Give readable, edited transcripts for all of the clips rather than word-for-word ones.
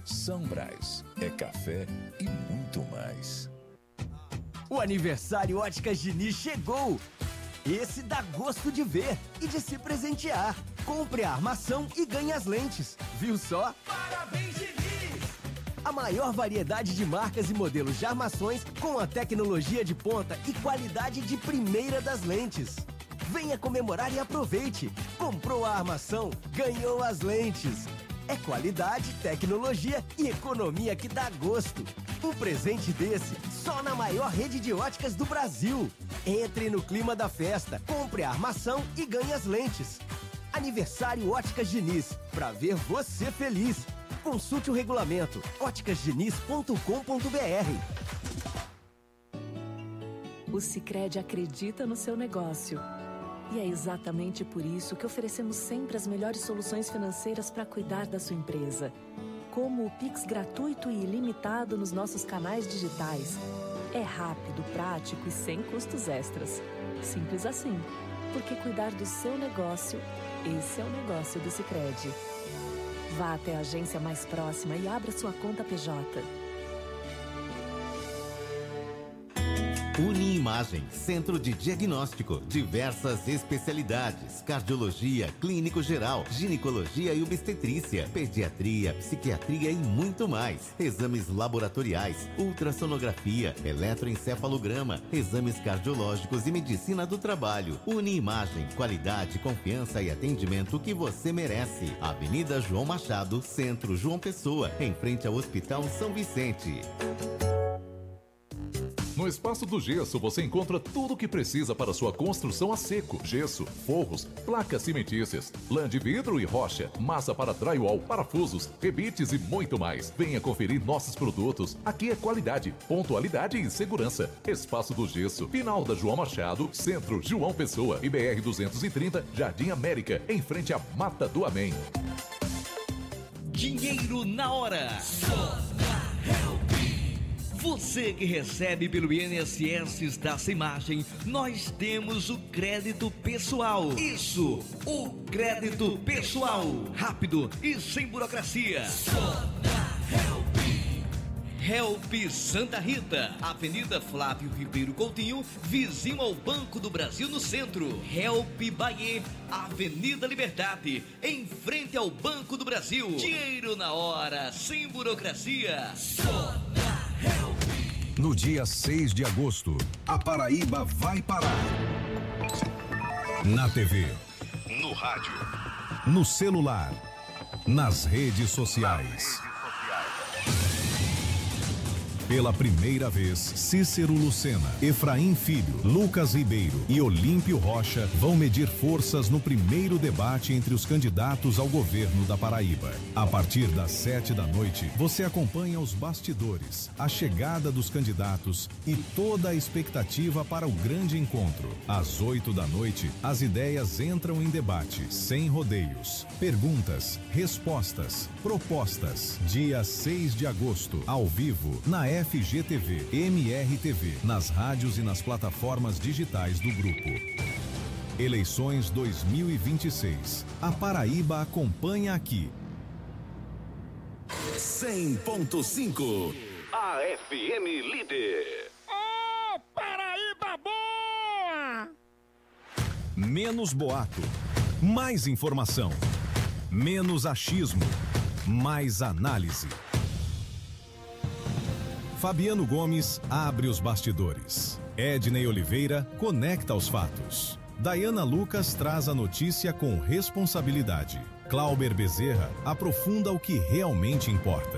São Brás é café e muito mais. O aniversário Óticas Diniz chegou! Esse dá gosto de ver e de se presentear. Compre a armação e ganhe as lentes. Viu só? Parabéns, Diniz! A maior variedade de marcas e modelos de armações com a tecnologia de ponta e qualidade de primeira das lentes. Venha comemorar e aproveite. Comprou a armação, ganhou as lentes. É qualidade, tecnologia e economia que dá gosto. Um presente desse só na maior rede de óticas do Brasil. Entre no clima da festa, compre a armação e ganhe as lentes. Aniversário Óticas Diniz, pra ver você feliz. Consulte o regulamento óticasdiniz.com.br. O Sicredi acredita no seu negócio. E é exatamente por isso que oferecemos sempre as melhores soluções financeiras para cuidar da sua empresa. Como o Pix gratuito e ilimitado nos nossos canais digitais. É rápido, prático e sem custos extras. Simples assim. Porque cuidar do seu negócio, esse é o negócio do Sicredi. Vá até a agência mais próxima e abra sua conta PJ. Uniimagem, Centro de Diagnóstico, diversas especialidades, cardiologia, clínico geral, ginecologia e obstetrícia, pediatria, psiquiatria e muito mais. Exames laboratoriais, ultrassonografia, eletroencefalograma, exames cardiológicos e medicina do trabalho. Uniimagem, qualidade, confiança e atendimento que você merece. Avenida João Machado, Centro João Pessoa, em frente ao Hospital São Vicente. No Espaço do Gesso você encontra tudo o que precisa para sua construção a seco: gesso, forros, placas cimentícias, lã de vidro e rocha, massa para drywall, parafusos, rebites e muito mais. Venha conferir nossos produtos. Aqui é qualidade, pontualidade e segurança. Espaço do Gesso, final da João Machado, Centro João Pessoa e BR 230, Jardim América, em frente à Mata do Amém. Dinheiro na hora. Você que recebe pelo INSS da Semagem, nós temos o crédito pessoal. Isso, o crédito pessoal. Rápido e sem burocracia. Help Santa Rita, Avenida Flávio Ribeiro Coutinho, vizinho ao Banco do Brasil no centro. Help Bahia, Avenida Liberdade, em frente ao Banco do Brasil. Dinheiro na hora, sem burocracia. No dia 6 de agosto, a Paraíba vai parar. Na TV, No rádio, no celular, nas redes sociais. Pela primeira vez, Cícero Lucena, Efraim Filho, Lucas Ribeiro e Olímpio Rocha vão medir forças no primeiro debate entre os candidatos ao governo da Paraíba. A partir das 7 da noite, você acompanha os bastidores, a chegada dos candidatos e toda a expectativa para o grande encontro. Às 8 da noite, as ideias entram em debate, sem rodeios. Perguntas, respostas, propostas. Dia 6 de agosto, ao vivo, na FGTV, MRTV, nas rádios e nas plataformas digitais do grupo. Eleições 2026. A Paraíba acompanha aqui. 100.5. A FM líder. Ô, Paraíba boa! Menos boato, mais informação. Menos achismo, mais análise. Fabiano Gomes abre os bastidores. Ednei Oliveira conecta os fatos. Dayana Lucas traz a notícia com responsabilidade. Clauber Bezerra aprofunda o que realmente importa.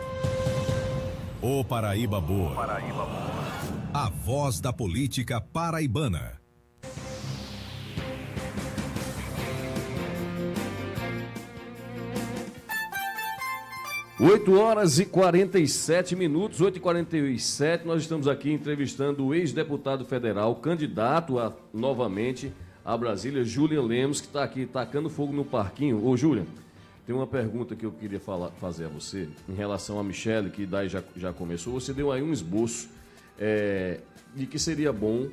O Paraíba Boa. A voz da política paraibana. 8h47, 8h47, nós estamos aqui entrevistando o ex-deputado federal, candidato novamente a Brasília, Julian Lemos, que está aqui tacando fogo no parquinho. Ô, Julian, tem uma pergunta que eu queria fazer a você, em relação a Michele, que daí já começou. Você deu aí um esboço de que seria bom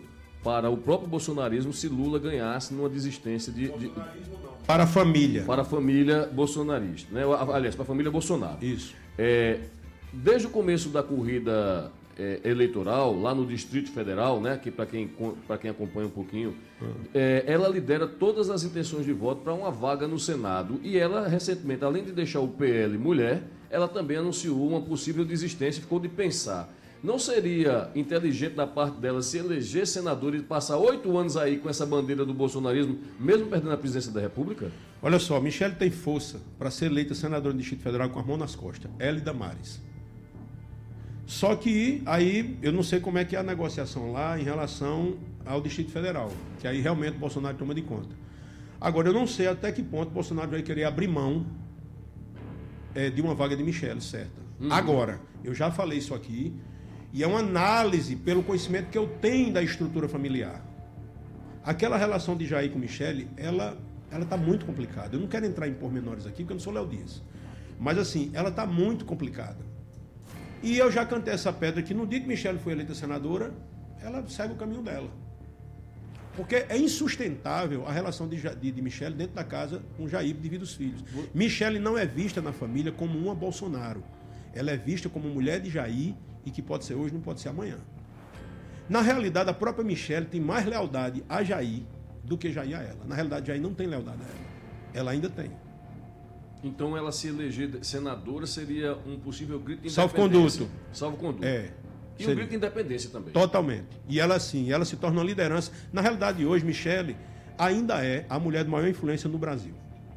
para o próprio bolsonarismo se Lula ganhasse numa desistência para a família. Para a família bolsonarista, né? Aliás, para a família Bolsonaro. Isso. Desde o começo da corrida eleitoral, lá no Distrito Federal, né? Que para quem acompanha um pouquinho, ela lidera todas as intenções de voto para uma vaga no Senado. E ela, recentemente, além de deixar o PL mulher, ela também anunciou uma possível desistência e ficou de pensar. Não seria inteligente da parte dela se eleger senadora e passar 8 anos aí com essa bandeira do bolsonarismo, mesmo perdendo a presidência da República? Olha só, Michele tem força para ser eleita senadora do Distrito Federal com a mão nas costas. Ela e Damares. Só que aí eu não sei como é que é a negociação lá em relação ao Distrito Federal, que aí realmente o Bolsonaro toma de conta. Agora, eu não sei até que ponto o Bolsonaro vai querer abrir mão de uma vaga de Michele, certa. Agora, eu já falei isso aqui, e é uma análise pelo conhecimento que eu tenho da estrutura familiar. Aquela relação de Jair com Michele, ela está muito complicada. Eu não quero entrar em pormenores aqui, porque eu não sou Léo Dias. Mas, assim, ela está muito complicada. E eu já cantei essa pedra que no dia que Michele foi eleita senadora, ela segue o caminho dela. Porque é insustentável a relação de Michele dentro da casa com Jair devido aos filhos. Michele não é vista na família como uma Bolsonaro. Ela é vista como mulher de Jair e que pode ser hoje, não pode ser amanhã. Na realidade, a própria Michele tem mais lealdade a Jair do que Jair a ela. Na realidade, Jair não tem lealdade a ela. Ela ainda tem. Então, ela se eleger senadora seria um possível grito de independência. Salvo-conduto. Salvo-conduto. E um grito de independência também. Totalmente. E ela, sim, ela se torna uma liderança. Na realidade, hoje, Michele ainda é a mulher de maior influência no Brasil.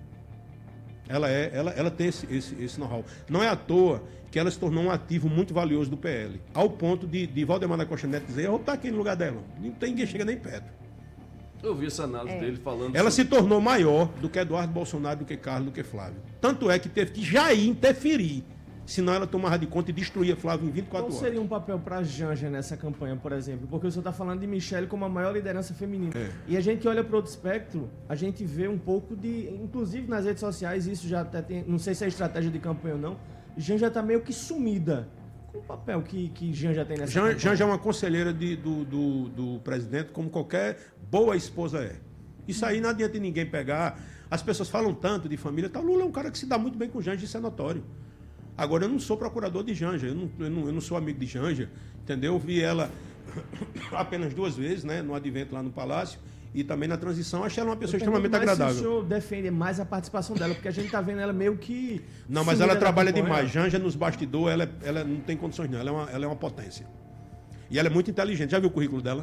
Ela tem esse know-how. Não é à toa que ela se tornou um ativo muito valioso do PL. Ao ponto de Valdemar da Costa Neto dizer, eu vou estar aqui no lugar dela. Não tem ninguém chega nem perto. Eu vi essa análise dele falando... Ela se tornou maior do que Eduardo Bolsonaro, do que Carlos, do que Flávio. Tanto é que teve que Jair interferir. Senão ela tomava de conta e destruía Flávio em 24 horas. Qual seria um papel para a Janja nessa campanha, por exemplo? Porque o senhor está falando de Michele como a maior liderança feminina. E a gente olha para outro espectro, a gente vê um pouco de... Inclusive nas redes sociais, isso já até tem... Não sei se é estratégia de campanha ou não. Janja está meio que sumida. Qual o papel que Janja tem nessa campanha? Janja é uma conselheira do presidente, como qualquer boa esposa é. Isso aí não adianta ninguém pegar. As pessoas falam tanto de família. Tá, Lula é um cara que se dá muito bem com Janja, isso é notório. Agora, eu não sou procurador de Janja, eu não sou amigo de Janja, entendeu? Eu vi ela apenas 2 vezes, né, no advento lá no Palácio, e também na transição. Achei ela uma pessoa extremamente agradável. Se o senhor defende mais a participação dela, porque a gente está vendo ela meio que... Não, mas ela trabalha demais. Janja nos bastidores, ela não tem condições não, ela é uma potência. E ela é muito inteligente. Já viu o currículo dela?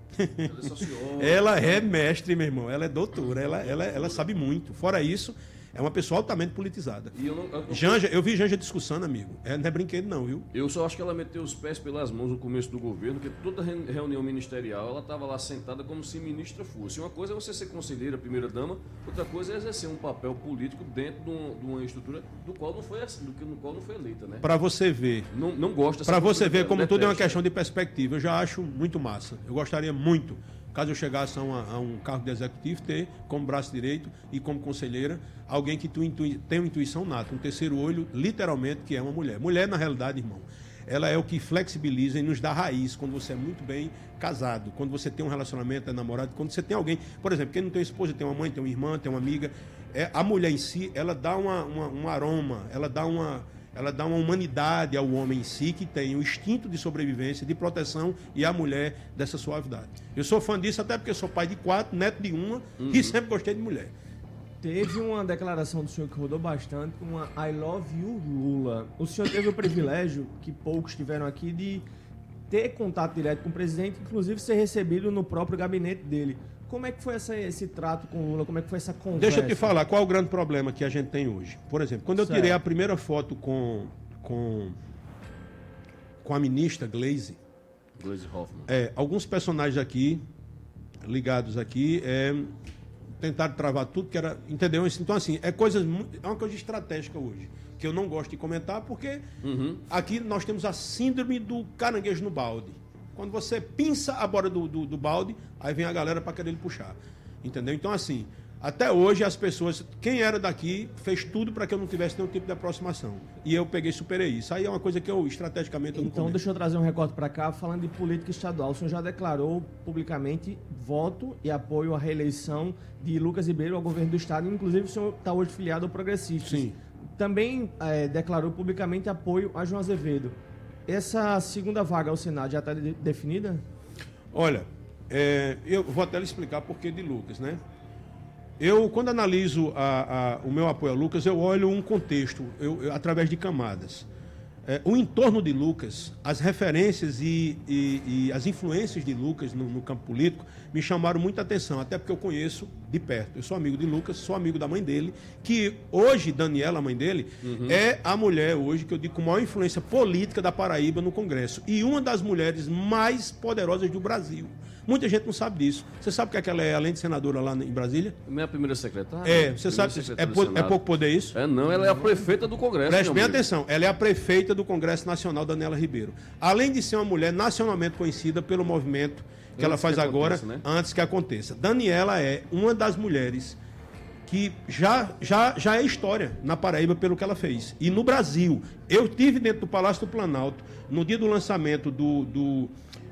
Ela é mestre, meu irmão. Ela é doutora, ela sabe muito. Fora isso... É uma pessoa altamente politizada. Janja, eu vi Janja discussando, amigo. Não é brinquedo não, viu? Eu só acho que ela meteu os pés pelas mãos no começo do governo, porque toda reunião ministerial, ela estava lá sentada como se ministra fosse. Uma coisa é você ser conselheira, primeira-dama, outra coisa é exercer um papel político dentro de uma estrutura do qual não foi eleita, né? Para você ver. Não gosta. Para você ver como tudo é uma questão de perspectiva. Eu já acho muito massa. Eu gostaria muito, caso eu chegasse a um cargo de executivo, ter como braço direito e como conselheira alguém que tem uma intuição nata, um terceiro olho, literalmente, que é uma mulher. Mulher, na realidade, irmão, ela é o que flexibiliza e nos dá raiz quando você é muito bem casado, quando você tem um relacionamento, é namorado, quando você tem alguém... Por exemplo, quem não tem esposa, tem uma mãe, tem uma irmã, tem uma amiga. A mulher em si, ela dá um aroma, ela dá uma humanidade ao homem em si, que tem o instinto de sobrevivência, de proteção, e a mulher dessa suavidade. Eu sou fã disso até porque sou pai de 4, neto de 1, e sempre gostei de mulher. Teve uma declaração do senhor que rodou bastante, uma I love you, Lula. O senhor teve o privilégio, que poucos tiveram aqui, de ter contato direto com o presidente, inclusive ser recebido no próprio gabinete dele. Como é que foi esse trato com o Lula? Como é que foi essa conversa? Deixa eu te falar, qual é o grande problema que a gente tem hoje? Por exemplo, quando eu tirei a primeira foto com a ministra Gleisi Hoffmann, alguns personagens aqui, ligados aqui, tentaram travar tudo que era... Entendeu? Então, assim, é uma coisa estratégica hoje, que eu não gosto de comentar, porque aqui nós temos a síndrome do caranguejo no balde. Quando você pinça a borda do balde, aí vem a galera para querer ele puxar. Entendeu? Então, assim, Até hoje, as pessoas, quem era daqui, fez tudo para que eu não tivesse nenhum tipo de aproximação. E eu peguei e superei isso. Aí é uma coisa que eu, estrategicamente, eu não Então, deixa eu trazer um recorte para cá, falando de política estadual. O senhor já declarou publicamente voto e apoio à reeleição de Lucas Ribeiro ao governo do Estado. Inclusive, o senhor está hoje filiado ao Progressistas. Sim. Também declarou publicamente apoio a João Azevedo. Essa segunda vaga ao Senado já está definida? Olha, eu vou até lhe explicar por que de Lucas, né? Eu, quando analiso o meu apoio a Lucas, eu olho um contexto, através de camadas. O entorno de Lucas, as referências e as influências de Lucas no campo político me chamaram muita atenção, até porque eu conheço de perto. Eu sou amigo de Lucas, sou amigo da mãe dele, que hoje, Daniela, a mãe dele, é a mulher hoje, que eu digo, com maior influência política da Paraíba no Congresso. E uma das mulheres mais poderosas do Brasil. Muita gente não sabe disso. Você sabe que ela é, além de senadora lá em Brasília? Minha primeira secretária. Você sabe, é pouco poder isso? Não, ela é a prefeita do Congresso. Preste bem atenção, ela é a prefeita do Congresso Nacional, Daniela Ribeiro. Além de ser uma mulher nacionalmente conhecida pelo movimento que ela faz agora, antes que aconteça. Daniela é uma das mulheres que já é história na Paraíba pelo que ela fez. E no Brasil, eu estive dentro do Palácio do Planalto, no dia do lançamento do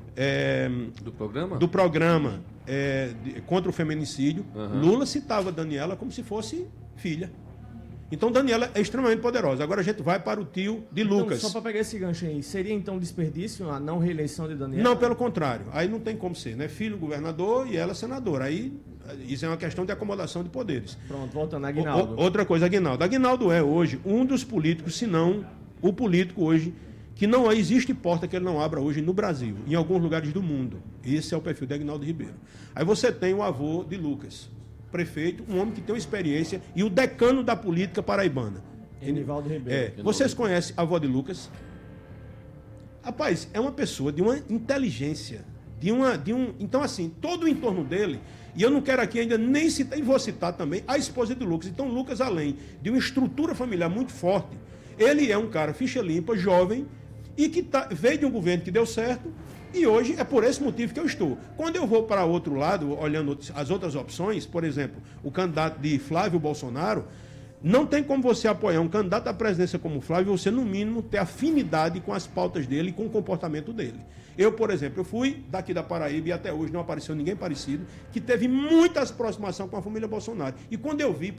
programa contra o feminicídio. Lula citava Daniela como se fosse filha. Então Daniela é extremamente poderosa. Agora a gente vai para o tio de Lucas. Só para pegar esse gancho aí, seria então desperdício a não reeleição de Daniela? Não, pelo contrário. Aí não tem como ser, né? Filho governador e ela senadora. Aí isso é uma questão de acomodação de poderes. Pronto, voltando a Aguinaldo. Outra coisa, Aguinaldo. Aguinaldo é hoje um dos políticos, se não o político hoje, que não existe porta que ele não abra hoje no Brasil, em alguns lugares do mundo. Esse é o perfil de Aguinaldo Ribeiro. Aí você tem o avô de Lucas, prefeito, um homem que tem uma experiência, e o decano da política paraibana. Enivaldo Ribeiro. Vocês conhecem a avó de Lucas? Rapaz, é uma pessoa de uma inteligência, então assim, todo o entorno dele, e eu não quero aqui ainda nem citar, e vou citar também, a esposa de Lucas. Então Lucas, além de uma estrutura familiar muito forte, ele é um cara ficha limpa, jovem, e que veio de um governo que deu certo, e hoje é por esse motivo que eu estou. Quando eu vou para outro lado, olhando as outras opções, por exemplo, o candidato de Flávio Bolsonaro, não tem como você apoiar um candidato à presidência como Flávio, você, no mínimo, ter afinidade com as pautas dele e com o comportamento dele. Eu, por exemplo, eu fui daqui da Paraíba e até hoje não apareceu ninguém parecido, que teve muita aproximação com a família Bolsonaro. E quando eu vi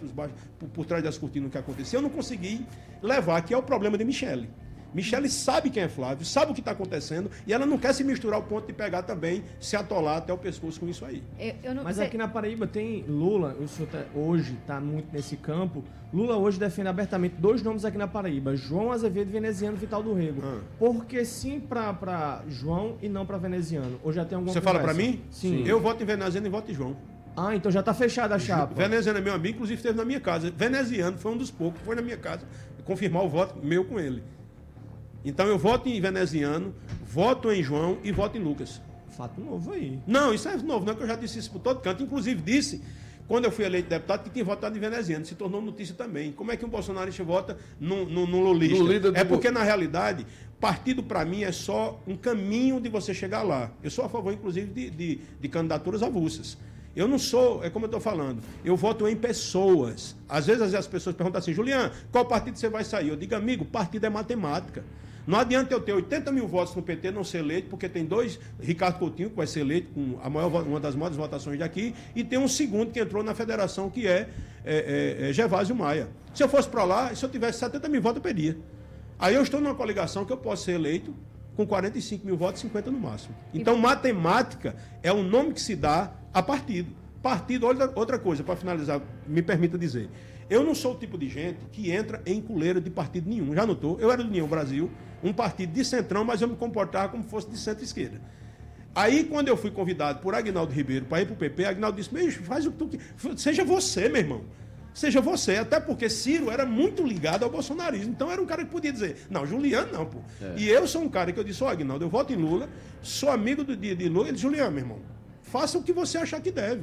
por trás das cortinas o que aconteceu, eu não consegui levar, que é o problema de Michele. Michele sabe quem é Flávio, sabe o que está acontecendo, e ela não quer se misturar ao ponto de pegar também, se atolar até o pescoço com isso aí. Mas aqui na Paraíba tem Lula, o senhor hoje está muito nesse campo. Lula hoje defende abertamente dois nomes aqui na Paraíba, João Azevedo e Veneziano Vital do Rego. Por que sim para João e não para Veneziano? Ou já tem alguma Você fala para mim? Sim. Eu voto em Veneziano e voto em João. Então já está fechada a chapa. Veneziano é meu amigo, inclusive esteve na minha casa. Veneziano foi um dos poucos que foi na minha casa confirmar o voto meu com ele. Então eu voto em Veneziano, voto em João e voto em Lucas. Fato novo aí. Não, isso é novo, não é que eu já disse isso por todo canto. Inclusive disse, quando eu fui eleito deputado, que tinha votado em Veneziano. Se tornou notícia também. Como é que um bolsonarista vota no lulista? É porque, na realidade, partido para mim é só um caminho de você chegar lá. Eu sou a favor, inclusive, de candidaturas avulsas. Eu não sou, é como eu estou falando, eu voto em pessoas. Às vezes as pessoas perguntam assim, Juliano, qual partido você vai sair? Eu digo, amigo, partido é matemática. Não adianta eu ter 80 mil votos no PT não ser eleito, porque tem dois, Ricardo Coutinho, que vai ser eleito com uma das maiores votações daqui, e tem um segundo que entrou na federação, que é Gervásio Maia. Se eu fosse para lá, se eu tivesse 70 mil votos, eu perdia. Aí eu estou numa coligação que eu posso ser eleito com 45 mil votos, 50 no máximo. Então, matemática é o nome que se dá a partido. Partido, outra coisa, para finalizar, me permita dizer. Eu não sou o tipo de gente que entra em coleira de partido nenhum. Já notou? Eu era do União Brasil, um partido de centrão, mas eu me comportava como fosse de centro-esquerda. Aí, quando eu fui convidado por Aguinaldo Ribeiro para ir para o PP, Aguinaldo disse, faz o que tu quer. Seja você, meu irmão. Seja você. Até porque Ciro era muito ligado ao bolsonarismo. Então, era um cara que podia dizer, não, Juliano não, pô. E eu sou um cara que eu disse, Aguinaldo, eu voto em Lula, sou amigo de Lula. Ele disse, Juliano, meu irmão, faça o que você achar que deve.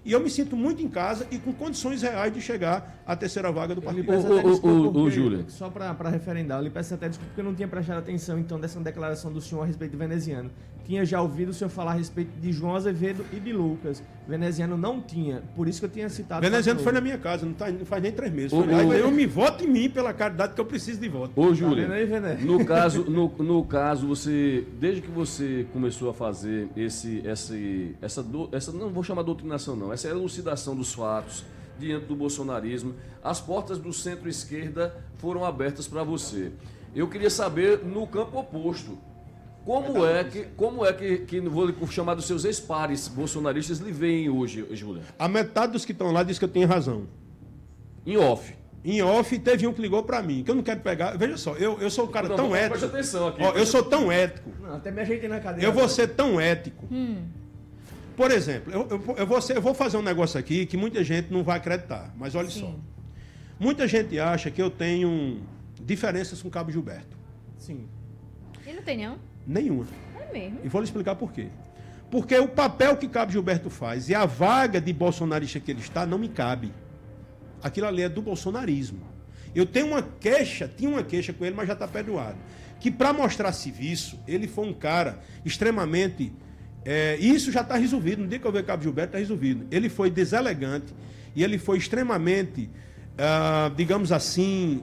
E eu me sinto muito em casa e com condições reais de chegar à terceira vaga do partido. Júlia. Só para referendar, eu lhe peço até desculpa porque eu não tinha prestado atenção, então, dessa declaração do senhor a respeito de Veneziano. Tinha já ouvido o senhor falar a respeito de João Azevedo e de Lucas. Veneziano não tinha, por isso que eu tinha citado. Veneziano foi na minha casa, não faz nem 3 meses. Eu me voto em mim pela caridade que eu preciso de voto. Ô, Júlia, no caso, você, desde que você começou a fazer essa não vou chamar de doutrinação não, essa elucidação dos fatos diante do bolsonarismo, as portas do centro-esquerda foram abertas para você. Eu queria saber, no campo oposto, como é que vou chamar dos seus ex-pares bolsonaristas lhe veem hoje, Júlia? A metade dos que estão lá diz que eu tenho razão. Em off. Em off, teve um que ligou pra mim, que eu não quero pegar. Veja só, eu sou um cara tão ético. Presta atenção aqui. Ó, eu sou tão ético. Não, até me ajeitei na cadeira. Eu vou ser tão ético. Por exemplo, eu vou fazer um negócio aqui que muita gente não vai acreditar. Mas olha só. Muita gente acha que eu tenho diferenças com o Cabo Gilberto. Sim. E não tem, não? Nenhuma. É mesmo. E vou lhe explicar por quê. Porque o papel que Cabo Gilberto faz e a vaga de bolsonarista que ele está não me cabe. Aquilo ali é do bolsonarismo. Eu tinha uma queixa com ele, mas já está perdoado. Que para mostrar serviço, ele foi um cara extremamente... e isso já está resolvido. No dia que eu ver Cabo Gilberto, está resolvido. Ele foi deselegante e ele foi extremamente, digamos assim...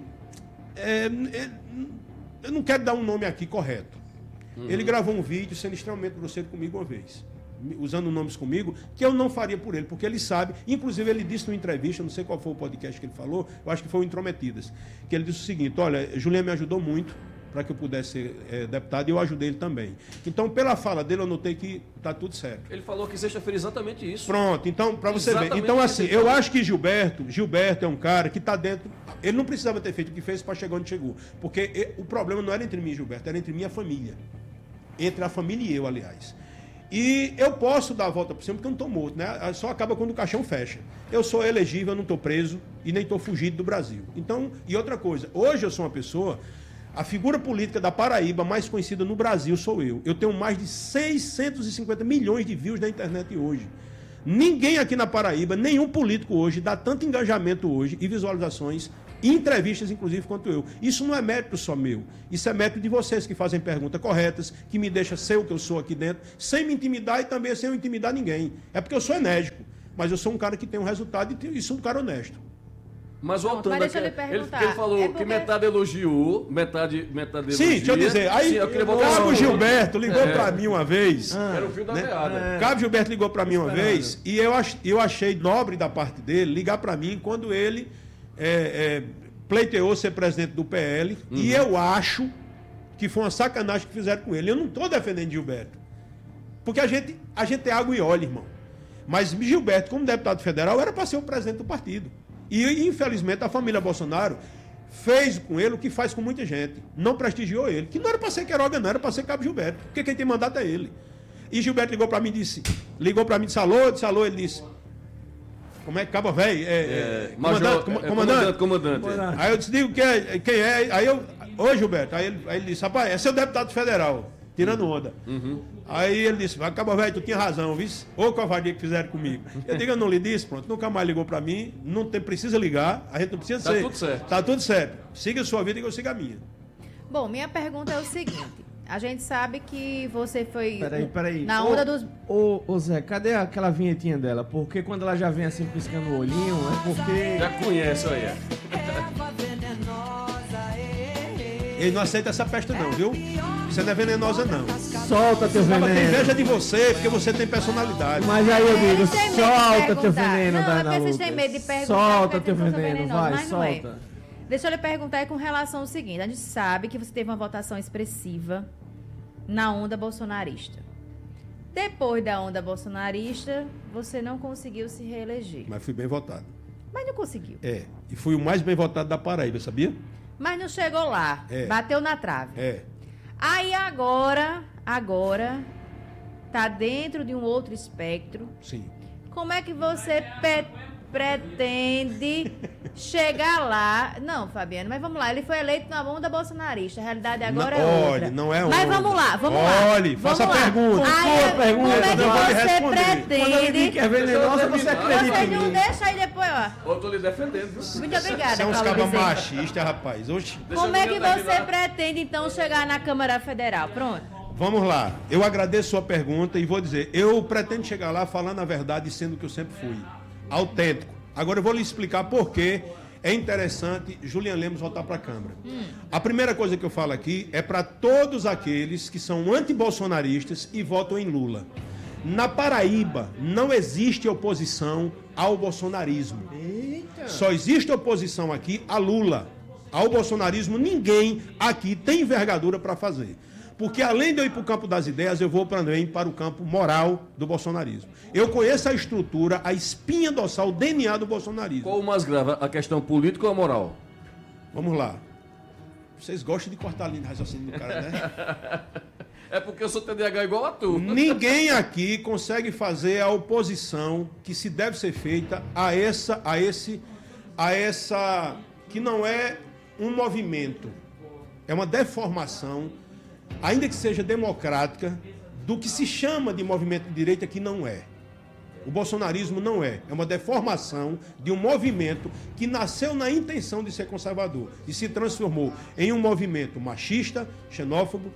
eu não quero dar um nome aqui correto. Ele gravou um vídeo sendo extremamente grosseiro comigo uma vez. Usando nomes comigo, que eu não faria por ele, porque ele sabe, inclusive ele disse numa entrevista, não sei qual foi o podcast que ele falou, eu acho que foi o Intrometidas, que ele disse o seguinte: olha, Juliano me ajudou muito para que eu pudesse ser deputado e eu ajudei ele também. Então, pela fala dele, eu notei que está tudo certo. Ele falou que sexta-feira exatamente isso. Pronto, então, para você ver. Então, assim, eu acho que Gilberto é um cara que está dentro... Ele não precisava ter feito o que fez para chegar onde chegou, porque o problema não era entre mim e Gilberto, era entre minha família. Entre a família e eu, aliás. E eu posso dar a volta por cima porque eu não estou morto, né? Só acaba quando o caixão fecha. Eu sou elegível, eu não estou preso e nem estou fugido do Brasil. Então, e outra coisa, hoje eu sou uma pessoa, a figura política da Paraíba mais conhecida no Brasil sou eu. Eu tenho mais de 650 milhões de views na internet hoje. Ninguém aqui na Paraíba, nenhum político hoje, dá tanto engajamento hoje e visualizações, entrevistas inclusive, quanto eu. Isso não é mérito só meu. Isso é mérito de vocês que fazem perguntas corretas, que me deixam ser o que eu sou aqui dentro, sem me intimidar e também sem eu intimidar ninguém. É porque eu sou enérgico, mas eu sou um cara que tem um resultado e sou um cara honesto. Mas voltando aqui, ele falou que metade elogiou, metade elogiou. Sim, deixa eu dizer. Aí, Cabo Gilberto ligou para mim uma vez. Era o fio da meada. Cabo Gilberto ligou para mim uma vez e eu achei nobre da parte dele ligar para mim quando ele pleiteou ser presidente do PL. E eu acho que foi uma sacanagem que fizeram com ele. Eu não estou defendendo Gilberto. Porque a gente é água e óleo, irmão. Mas Gilberto, como deputado federal, era para ser o presidente do partido. E, infelizmente, a família Bolsonaro fez com ele o que faz com muita gente. Não prestigiou ele. Que não era para ser Queiroga, não era para ser Cabo Gilberto. Porque quem tem mandato é ele. E Gilberto ligou para mim e disse, alô, ele disse, como é que Cabo Velho? Comandante. Aí eu disse, digo, quem é? Aí ô Gilberto, aí ele disse, rapaz, é seu deputado federal, tirando onda. Aí ele disse, Cabo Velho, tu tinha razão, viu? Ô covardia que fizeram comigo. Eu digo, eu não lhe disse, pronto, nunca mais ligou pra mim, não precisa ligar, a gente não precisa ser. Tá tudo certo. Tá tudo certo. Siga a sua vida e eu siga a minha. Bom, minha pergunta é o seguinte, a gente sabe que você foi Peraí. na onda dos... Ô Zé, cadê aquela vinhetinha dela? Porque quando ela já vem assim piscando o olhinho, é porque... Já conhece, olha. Ele não aceita essa peste não, viu? Você não é venenosa, não. Solta teu veneno. Ela tem inveja de você, porque você tem personalidade. Mas aí eu digo, solta teu veneno, Não, Dana é porque vocês Lucas. têm medo de perguntar. Solta teu veneno, vai, mas não é. solta. Deixa eu lhe perguntar aí com relação ao seguinte. A gente sabe que você teve uma votação expressiva na onda bolsonarista. Depois da onda bolsonarista, você não conseguiu se reeleger. Mas fui bem votado. Mas não conseguiu. E fui o mais bem votado da Paraíba, sabia? Mas não chegou lá. Bateu na trave. Aí agora tá dentro de um outro espectro. Sim. Como é que você pretende chegar lá. Não, Fabiano, mas vamos lá. Ele foi eleito na onda bolsonarista. A realidade agora é outra. Olha, não é onda. Mas vamos lá. Olhe, faça a pergunta. Como é que você pretende... Que é venenosa, você acredita Você em não mim. deixa aí depois, ó. Eu tô lhe defendendo, viu? Muito obrigada, Você é uns Paulo cabas Bezerra. machistas, rapaz. Oxi. Como é que você pretende, então, chegar na Câmara Federal? Pronto. Vamos lá. Eu agradeço sua pergunta e vou dizer, eu pretendo chegar lá falando a verdade e sendo o que eu sempre fui. Autêntico. Agora eu vou lhe explicar por que é interessante Julian Lemos voltar para a Câmara. A primeira coisa que eu falo aqui é para todos aqueles que são antibolsonaristas e votam em Lula. Na Paraíba não existe oposição ao bolsonarismo. Só existe oposição aqui a Lula. Ao bolsonarismo ninguém aqui tem envergadura para fazer. Porque além de eu ir para o campo das ideias, eu vou também para o campo moral do bolsonarismo. Eu conheço a estrutura, a espinha dorsal, o DNA do bolsonarismo. Qual o mais grave, a questão política ou a moral? Vamos lá. Vocês gostam de cortar a linha de raciocínio do cara, né? É porque eu sou TDAH igual a tu. Ninguém aqui consegue fazer a oposição que se deve ser feita a essa que não é um movimento, é uma deformação, ainda que seja democrática, do que se chama de movimento de direita, que não é. O bolsonarismo não é. É uma deformação de um movimento que nasceu na intenção de ser conservador e se transformou em um movimento machista, xenófobo,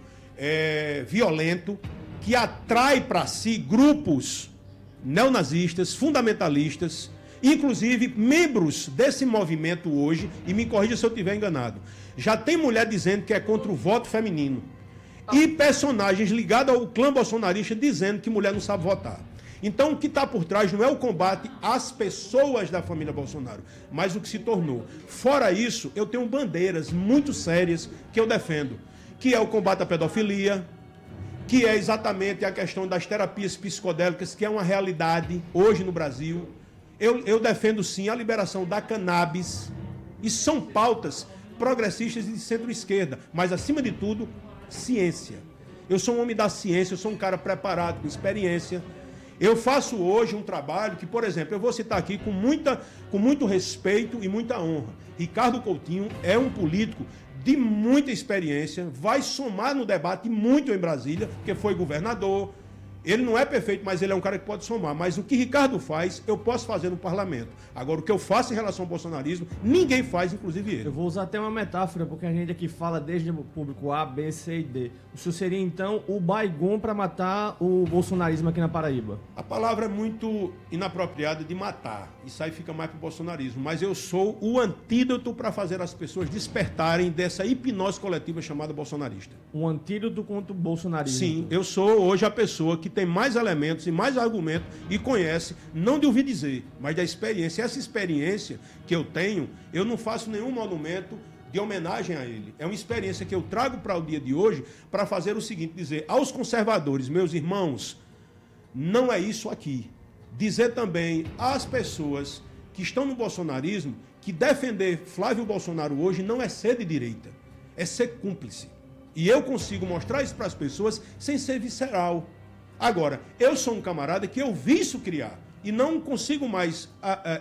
violento, que atrai para si grupos neonazistas, fundamentalistas, inclusive membros desse movimento hoje, e me corrija se eu estiver enganado, já tem mulher dizendo que é contra o voto feminino. E personagens ligados ao clã bolsonarista dizendo que mulher não sabe votar. Então, o que está por trás não é o combate às pessoas da família Bolsonaro, mas o que se tornou. Fora isso, eu tenho bandeiras muito sérias que eu defendo, que é o combate à pedofilia, que é exatamente a questão das terapias psicodélicas, que é uma realidade hoje no Brasil. Eu defendo, sim, a liberação da cannabis. Isso são pautas progressistas e de centro-esquerda, mas, acima de tudo, ciência. Eu sou um homem da ciência, eu sou um cara preparado, com experiência. Eu faço hoje um trabalho que, por exemplo, eu vou citar aqui com muito respeito e muita honra. Ricardo Coutinho é um político de muita experiência, vai somar no debate muito em Brasília, porque foi governador. Ele não é perfeito, mas ele é um cara que pode somar. Mas o que Ricardo faz, eu posso fazer no parlamento. Agora, o que eu faço em relação ao bolsonarismo, ninguém faz, inclusive ele. Eu vou usar até uma metáfora, porque a gente aqui fala desde o público A, B, C e D. O senhor seria, então, o Baigon para matar o bolsonarismo aqui na Paraíba? A palavra é muito inapropriada de matar. Isso aí fica mais para o bolsonarismo. Mas eu sou o antídoto para fazer as pessoas despertarem dessa hipnose coletiva chamada bolsonarista. Um antídoto contra o bolsonarismo? Sim, eu sou hoje a pessoa que tem mais elementos e mais argumentos e conhece, não de ouvir dizer, mas da experiência. Essa experiência que eu tenho, eu não faço nenhum monumento de homenagem a ele. É uma experiência que eu trago para o dia de hoje para fazer o seguinte, dizer aos conservadores, meus irmãos, não é isso aqui. Dizer também às pessoas que estão no bolsonarismo que defender Flávio Bolsonaro hoje não é ser de direita, é ser cúmplice. E eu consigo mostrar isso para as pessoas sem ser visceral. Agora, eu sou um camarada que eu vi isso criar e não consigo mais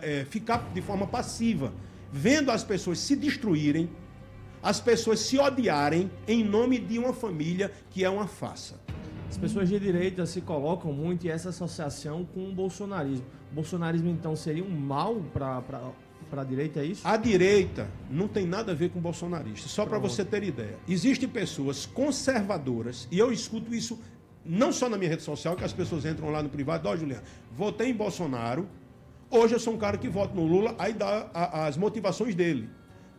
ficar de forma passiva, vendo as pessoas se destruírem, as pessoas se odiarem em nome de uma família que é uma farsa. As pessoas de direita se colocam muito em essa associação com o bolsonarismo. O bolsonarismo, então, seria um mal para a direita, é isso? A direita não tem nada a ver com bolsonarista, só para você ter ideia. Existem pessoas conservadoras, e eu escuto isso não só na minha rede social, que as pessoas entram lá no privado, Juliano, votei em Bolsonaro, hoje eu sou um cara que vota no Lula, aí dá as motivações dele.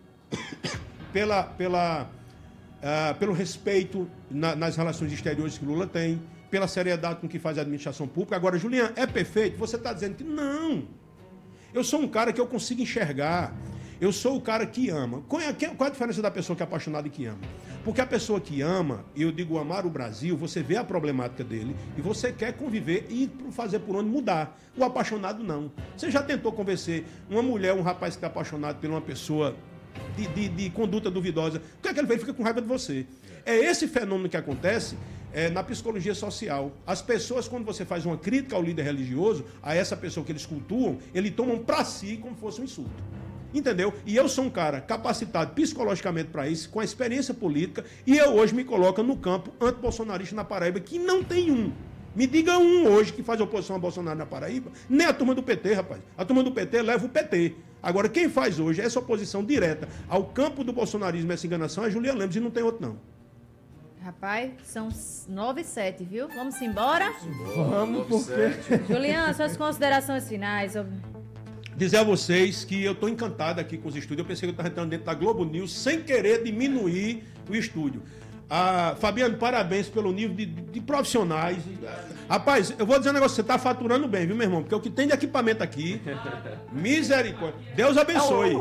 Pelo respeito nas relações exteriores que Lula tem, pela seriedade com que faz a administração pública. Agora, Juliano, é perfeito? Você está dizendo que não. Eu sou um cara que eu consigo enxergar. Eu sou o cara que ama. Qual é a diferença da pessoa que é apaixonada e que ama? Porque a pessoa que ama, eu digo amar o Brasil, você vê a problemática dele e você quer conviver e fazer por onde mudar. O apaixonado não. Você já tentou convencer uma mulher, um rapaz que está apaixonado por uma pessoa de conduta duvidosa? O que é que ele fez? Ele fica com raiva de você. É esse fenômeno que acontece na psicologia social. As pessoas, quando você faz uma crítica ao líder religioso, a essa pessoa que eles cultuam, eles tomam para si como fosse um insulto. Entendeu? E eu sou um cara capacitado psicologicamente para isso, com a experiência política, e eu hoje me coloco no campo anti-bolsonarista na Paraíba, que não tem um. Me diga um hoje que faz oposição a Bolsonaro na Paraíba, nem a turma do PT, rapaz. A turma do PT leva o PT. Agora, quem faz hoje essa oposição direta ao campo do bolsonarismo e essa enganação é Julian Lemos, e não tem outro, não. Rapaz, são 9h07, viu? Vamos embora? Vamos, porque... Julian, suas considerações finais. Dizer a vocês que eu estou encantado aqui com os estúdios. Eu pensei que eu estava entrando dentro da Globo News sem querer diminuir o estúdio. Fabiano, parabéns pelo nível de profissionais. Rapaz, eu vou dizer um negócio, você está faturando bem, viu, meu irmão? Porque o que tem de equipamento aqui, misericórdia. Deus abençoe.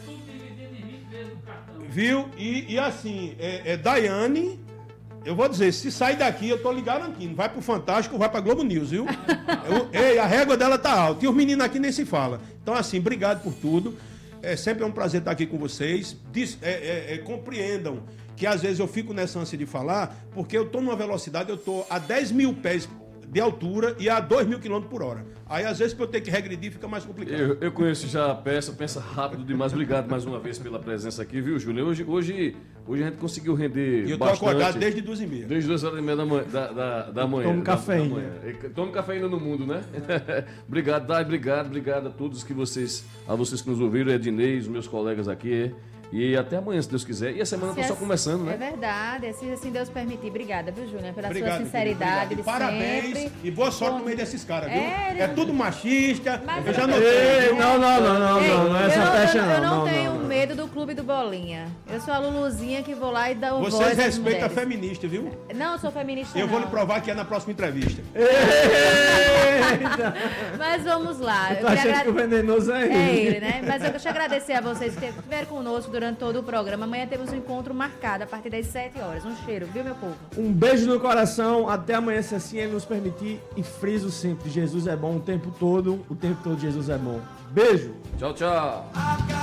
Viu? E assim, Daiane, eu vou dizer, se sair daqui, eu tô lhe garantindo, vai pro Fantástico, vai pra Globo News, viu? A régua dela tá alta. E os meninos aqui nem se fala. Então, assim, obrigado por tudo. Sempre é um prazer estar aqui com vocês. Compreendam que às vezes eu fico nessa ânsia de falar, porque eu tô numa velocidade, eu tô a 10 mil pés de altura e a 2.000 km por hora. Aí, às vezes, para eu ter que regredir, fica mais complicado. Eu conheço já a peça, pensa rápido demais. Obrigado mais uma vez pela presença aqui, viu, Júlio? Hoje a gente conseguiu render e eu bastante. Estou acordado desde 2h30. Desde 2h30 da manhã. Tomo cafeína. Tome cafeína no mundo, né? Obrigado, Dai, obrigado a todos que vocês que nos ouviram, Ednei, os meus colegas aqui. E até amanhã, se Deus quiser. E a semana está só começando, né? É verdade, se assim Deus permitir. Obrigada, viu, Júnior? Pela sua sinceridade de parabéns sempre. E boa sorte no meio desses caras, viu? É tudo machista. Mas eu já notei. Não é essa pecha, não. Eu não tenho medo do Clube do Bolinha. Eu sou a Luluzinha que vou lá e dá o voz. Vocês respeitam a feminista, viu? Não, eu sou feminista. Eu vou lhe provar que é na próxima entrevista. Mas vamos lá. Eu tô achando que o venenoso é ele. É ele, né? Mas eu quero te agradecer a vocês que estiveram conosco durante todo o programa. Amanhã temos um encontro marcado a partir das 7 horas. Um cheiro, viu, meu povo? Um beijo no coração. Até amanhã, se assim ele nos permitir. E friso sempre: Jesus é bom o tempo todo. O tempo todo Jesus é bom. Beijo. Tchau, tchau.